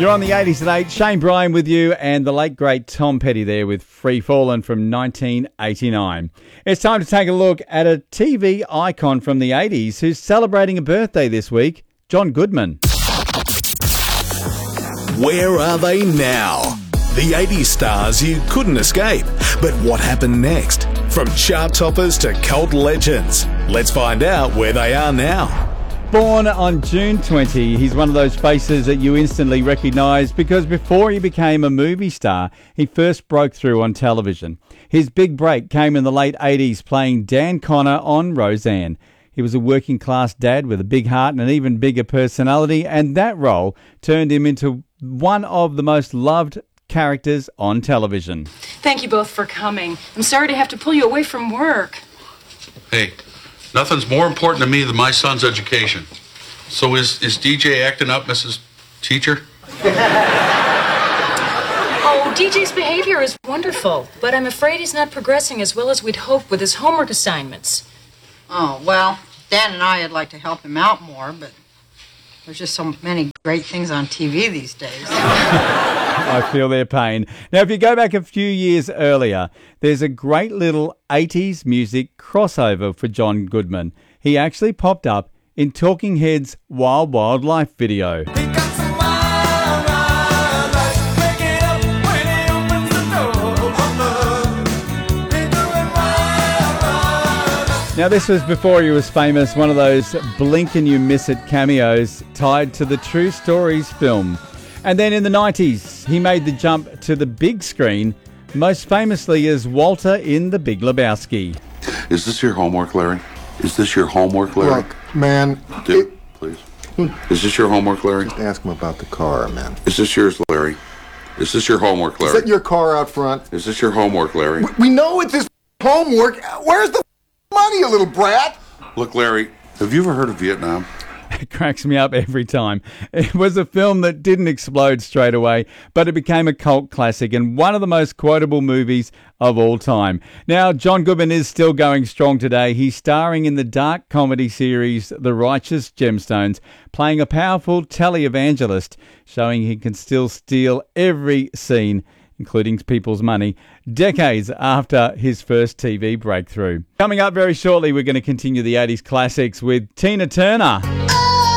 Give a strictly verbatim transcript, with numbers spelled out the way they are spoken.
You're on the eighties at eight. Shane Bryan with you and the late, great Tom Petty there with Free Fallin' from nineteen eighty-nine. It's time to take a look at a T V icon from the eighties who's celebrating a birthday this week, John Goodman. Where are they now? The eighties stars you couldn't escape. But what happened next? From chart toppers to cult legends. Let's find out where they are now. Born on June twentieth, he's one of those faces that you instantly recognise because before he became a movie star, he first broke through on television. His big break came in the late eighties playing Dan Connor on Roseanne. He was a working class dad with a big heart and an even bigger personality, and that role turned him into one of the most loved characters on television. Thank you both for coming. I'm sorry to have to pull you away from work. Hey, nothing's more important to me than my son's education. So is, is D J acting up, Missus Teacher? Oh, D J's behavior is wonderful, but I'm afraid he's not progressing as well as we'd hoped with his homework assignments. Oh, well, Dan and I would like to help him out more, but there's just so many great things on T V these days. I feel their pain. Now, if you go back a few years earlier, there's a great little eighties music crossover for John Goodman. He actually popped up in Talking Heads' Wild Wild Life video. Now, this was before he was famous, one of those blink and you miss it cameos tied to the True Stories film. And then in the nineties, he made the jump to the big screen, most famously as Walter in The Big Lebowski. Is this your homework, Larry? Is this your homework, Larry? Look, man. Dude, it, please. Is this your homework, Larry? Just ask him about the car, man. Is this yours, Larry? Is this your homework, Larry? Is that your car out front? Is this your homework, Larry? We, we know it's his homework. Where's the money, you little brat? Look, Larry, have you ever heard of Vietnam? It cracks me up every time. It was a film that didn't explode straight away, but it became a cult classic and one of the most quotable movies of all time. Now, John Goodman is still going strong today. He's starring in the dark comedy series The Righteous Gemstones, playing a powerful televangelist, showing he can still steal every scene, including people's money, decades after his first T V breakthrough. Coming up very shortly, we're going to continue the eighties classics with Tina Turner.